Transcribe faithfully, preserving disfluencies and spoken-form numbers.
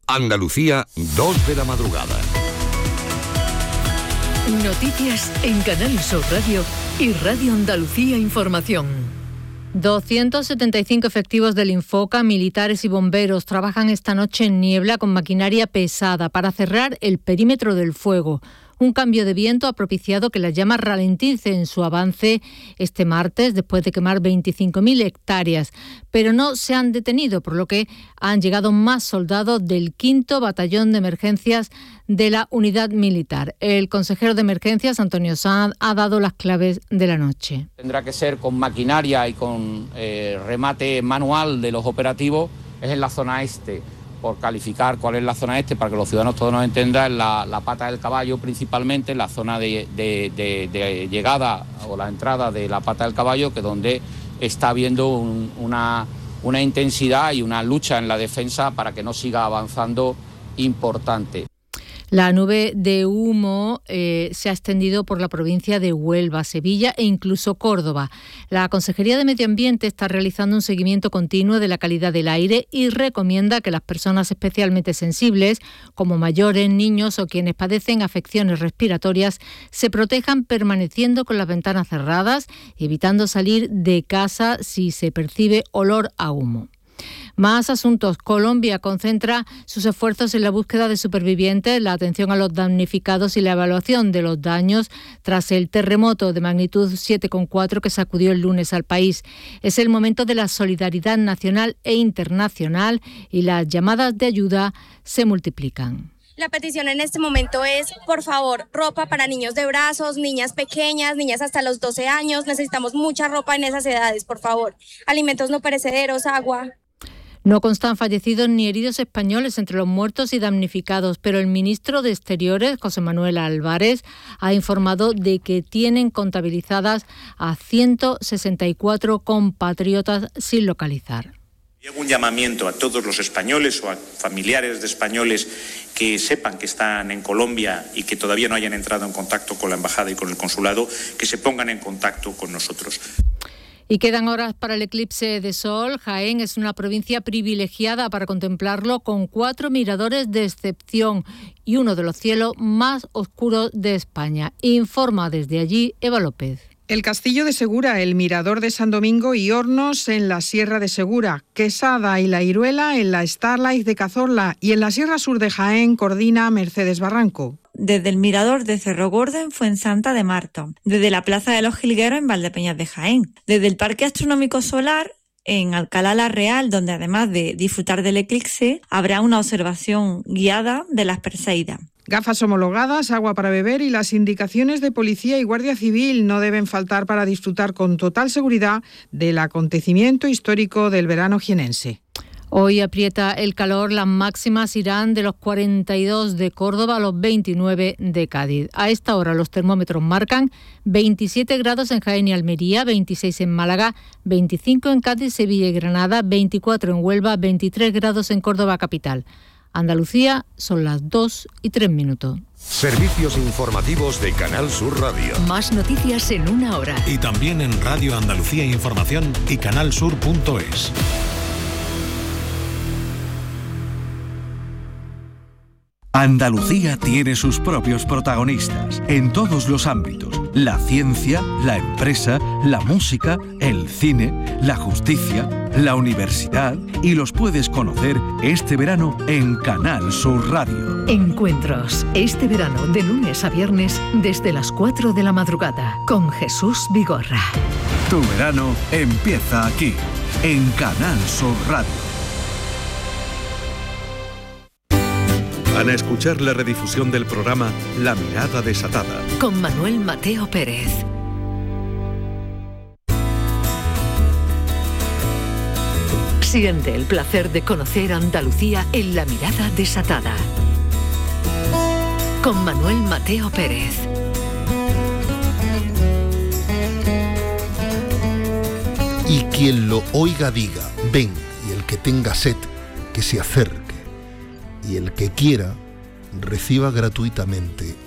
Andalucía, dos de la madrugada. Noticias en Canal Sur Radio y Radio Andalucía Información. doscientos setenta y cinco efectivos del Infoca, militares y bomberos trabajan esta noche en niebla con maquinaria pesada para cerrar el perímetro del fuego. Un cambio de viento ha propiciado que las llamas ralenticen su avance este martes después de quemar veinticinco mil hectáreas, pero no se han detenido, por lo que han llegado más soldados del quinto Batallón de Emergencias de la Unidad Militar. El consejero de Emergencias, Antonio Sanz, ha dado las claves de la noche. Tendrá que ser con maquinaria y con eh, remate manual de los operativos, es en la zona este. Por calificar cuál es la zona este, para que los ciudadanos todos nos entendan, la, la pata del caballo principalmente, la zona de, de, de, de llegada o la entrada de la pata del caballo, que donde está habiendo un, una, una intensidad y una lucha en la defensa para que no siga avanzando importante. La nube de humo eh, se ha extendido por la provincia de Huelva, Sevilla e incluso Córdoba. La Consejería de Medio Ambiente está realizando un seguimiento continuo de la calidad del aire y recomienda que las personas especialmente sensibles, como mayores, niños o quienes padecen afecciones respiratorias, se protejan permaneciendo con las ventanas cerradas y evitando salir de casa si se percibe olor a humo. Más asuntos. Colombia concentra sus esfuerzos en la búsqueda de supervivientes, la atención a los damnificados y la evaluación de los daños tras el terremoto de magnitud siete coma cuatro que sacudió el lunes al país. Es el momento de la solidaridad nacional e internacional y las llamadas de ayuda se multiplican. La petición en este momento es, por favor, ropa para niños de brazos, niñas pequeñas, niñas hasta los doce años. Necesitamos mucha ropa en esas edades, por favor. Alimentos no perecederos, agua. No constan fallecidos ni heridos españoles entre los muertos y damnificados, pero el ministro de Exteriores, José Manuel Álvarez, ha informado de que tienen contabilizadas a ciento sesenta y cuatro compatriotas sin localizar. Y hago un llamamiento a todos los españoles o a familiares de españoles que sepan que están en Colombia y que todavía no hayan entrado en contacto con la embajada y con el consulado, que se pongan en contacto con nosotros. Y quedan horas para el eclipse de sol. Jaén es una provincia privilegiada para contemplarlo con cuatro miradores de excepción y uno de los cielos más oscuros de España. Informa desde allí Eva López. El Castillo de Segura, el Mirador de San Domingo y Hornos en la Sierra de Segura, Quesada y La Iruela en la Starlight de Cazorla y en la Sierra Sur de Jaén coordina Mercedes Barranco. Desde el Mirador de Cerro Gordo en Fuensanta de Marto, desde la Plaza de los Jilgueros en Valdepeñas de Jaén, desde el Parque Astronómico Solar en Alcalá la Real, donde además de disfrutar del eclipse, habrá una observación guiada de las Perseidas. Gafas homologadas, agua para beber y las indicaciones de policía y guardia civil no deben faltar para disfrutar con total seguridad del acontecimiento histórico del verano jienense. Hoy aprieta el calor, las máximas irán de los cuarenta y dos de Córdoba a los veintinueve de Cádiz. A esta hora los termómetros marcan veintisiete grados en Jaén y Almería, veintiséis en Málaga, veinticinco en Cádiz, Sevilla y Granada, veinticuatro en Huelva, veintitrés grados en Córdoba capital. Andalucía, son las dos y tres minutos. Servicios informativos de Canal Sur Radio. Más noticias en una hora. Y también en Radio Andalucía Información y canalsur punto es. Andalucía tiene sus propios protagonistas en todos los ámbitos: la ciencia, la empresa, la música, el cine, la justicia, la universidad, y los puedes conocer este verano en Canal Sur Radio. Encuentros este verano de lunes a viernes desde las cuatro de la madrugada con Jesús Vigorra. Tu verano empieza aquí en Canal Sur Radio. Van a escuchar la redifusión del programa La Mirada Desatada con Manuel Mateo Pérez. Siente el placer de conocer Andalucía en La Mirada Desatada con Manuel Mateo Pérez. Y quien lo oiga diga, ven, y el que tenga sed, que se acerque, y el que quiera, reciba gratuitamente